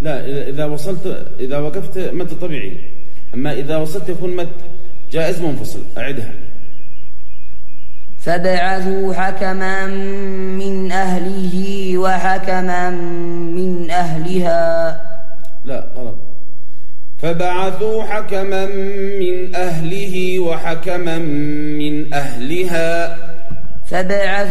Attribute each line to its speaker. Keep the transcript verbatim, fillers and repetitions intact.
Speaker 1: لا، إذا وصلت إذا وقفت مد طبيعي، أما إذا وصلت يكون مد جائز منفصل. أعدها.
Speaker 2: فابعثوا حكما من أهله وحكما من أهلها. لا
Speaker 1: غلط. فبعثوا حكما من أهله وحكما من أهلها.
Speaker 2: فبعثوا